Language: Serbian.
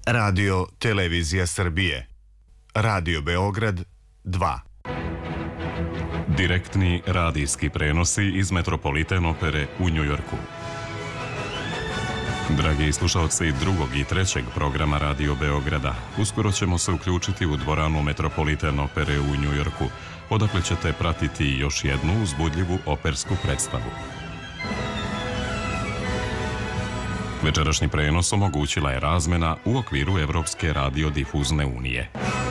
Radio Televizija Srbije. Radio Beograd 2. Direktni radijski prenosi iz Metropolitan opere u Njujorku. Dragi slušalci drugog i trećeg programa Radio Beograda, uskoro ćemo se uključiti u dvoranu Metropolitan opere u Njujorku, odakle ćete pratiti još jednu uzbudljivu opersku predstavu. Večerašnji prenos omogućila je razmena u okviru Evropske radiodifuzne unije.